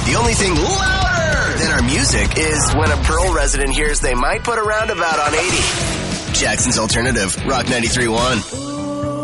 The only thing louder than our music is when a Pearl resident hears they might put a roundabout on 80. Jackson's Alternative, Rock 93.1.